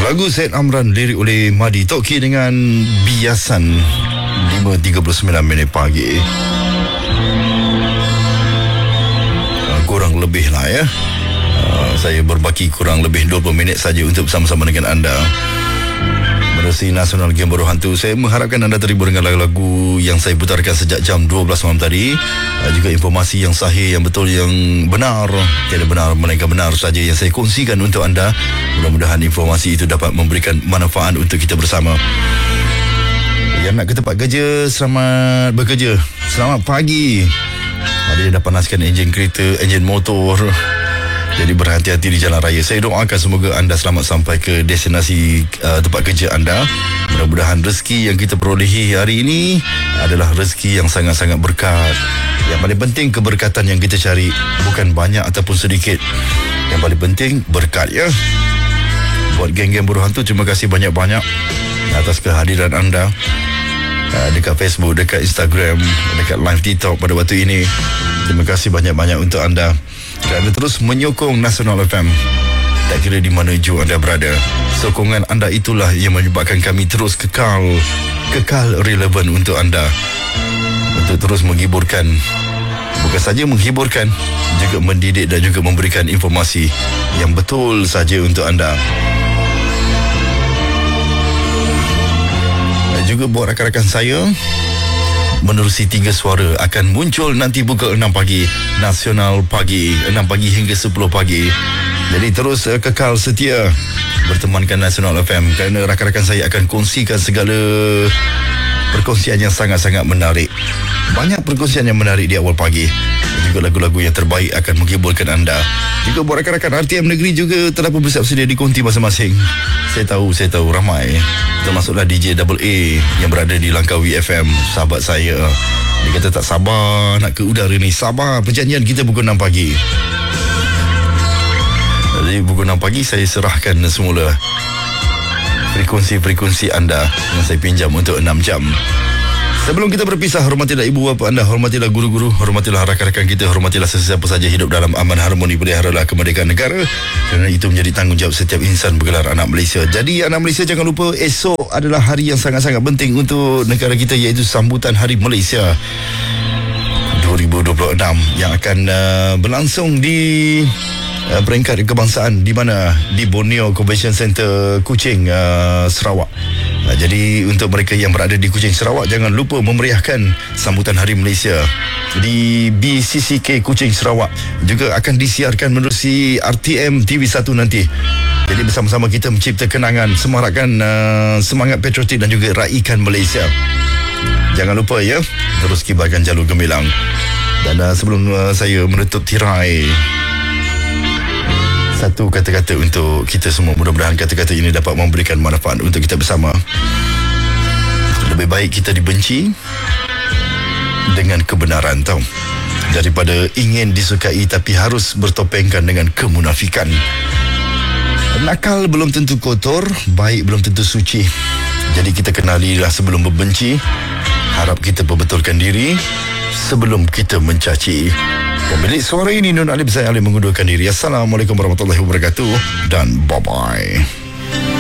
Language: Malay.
Lagu Zaid Amran, lirik oleh Madi Toki dengan Biasan. 5.39 pagi. Kurang lebih lah ya. Saya berbaki kurang lebih 20 minit saja untuk bersama-sama dengan anda menerusi Nasional Game Baru Hantu. Saya mengharapkan anda terhibur dengan lagu-lagu yang saya putarkan sejak jam 12 malam tadi. Juga informasi yang sahih, yang betul, yang benar, tiada benar melainkan benar saja yang saya kongsikan untuk anda. Mudah-mudahan informasi itu dapat memberikan manfaat untuk kita bersama. Yang nak ke tempat kerja, selamat bekerja. Selamat pagi. Ada yang dah panaskan enjin kereta, enjin motor. Jadi berhati-hati di jalan raya. Saya doakan semoga anda selamat sampai ke destinasi tempat kerja anda. Mudah-mudahan rezeki yang kita perolehi hari ini adalah rezeki yang sangat-sangat berkat. Yang paling penting keberkatan yang kita cari, bukan banyak ataupun sedikit. Yang paling penting berkat ya. Buat geng-geng Buruh Hantu, terima kasih banyak-banyak atas kehadiran anda dekat Facebook, dekat Instagram, dekat live TikTok pada waktu ini. Terima kasih banyak-banyak untuk anda kerana terus menyokong Nasional FM. Tak kira di mana jua anda berada, sokongan anda itulah yang menyebabkan kami terus kekal relevan untuk anda, untuk terus menghiburkan. Bukan saja menghiburkan, juga mendidik dan juga memberikan informasi yang betul saja untuk anda. Juga buat rakan-rakan saya, menerusi 3 suara akan muncul nanti pukul 6 pagi. Nasional pagi, 6 pagi hingga 10 pagi. Jadi terus kekal setia bertemankan Nasional FM, kerana rakan-rakan saya akan kongsikan segala perkongsian yang sangat-sangat menarik. Banyak perkongsian yang menarik di awal pagi. Juga lagu-lagu yang terbaik akan menghiburkan anda. Juga buat rakan-rakan RTM Negeri juga telah pun bersiap sedia di konti masing-masing. Saya tahu ramai, termasuklah DJ Double A yang berada di Langkawi FM, sahabat saya. Dia kata tak sabar nak ke udara ni. Sabar, perjanjian kita pukul 6 pagi. Jadi pukul 6 pagi saya serahkan semula frekuensi anda yang saya pinjam untuk 6 jam. Sebelum kita berpisah, hormatilah ibu bapa anda, hormatilah guru-guru, hormatilah rakan-rakan kita, hormatilah sesiapa saja hidup dalam aman harmoni, peliharalah kemerdekaan negara, kerana itu menjadi tanggungjawab setiap insan bergelar anak Malaysia. Jadi anak Malaysia, jangan lupa esok adalah hari yang sangat-sangat penting untuk negara kita, iaitu sambutan Hari Malaysia 2026 yang akan berlangsung di peringkat kebangsaan di mana? Di Borneo Convention Center, Kuching, Sarawak. Jadi untuk mereka yang berada di Kuching, Sarawak, jangan lupa memeriahkan sambutan Hari Malaysia di BCCK Kuching, Sarawak. Juga akan disiarkan menerusi RTM TV1 nanti. Jadi bersama-sama kita mencipta kenangan, semarakkan semangat patriotik dan juga raikan Malaysia. Jangan lupa ya, terus kibarkan jalur gemilang. Dan sebelum saya menutup tirai, satu kata-kata untuk kita semua. Mudah-mudahan kata-kata ini dapat memberikan manfaat untuk kita bersama. Lebih baik kita dibenci dengan kebenaran, tahu, daripada ingin disukai tapi harus bertopengkan dengan kemunafikan. Nakal belum tentu kotor, baik belum tentu suci. Jadi kita kenalilah sebelum membenci. Harap kita perbetulkan diri sebelum kita mencaci. Pemilik suara ini Nun Alif, saya Alif mengundurkan diri. Assalamualaikum warahmatullahi wabarakatuh dan bye-bye.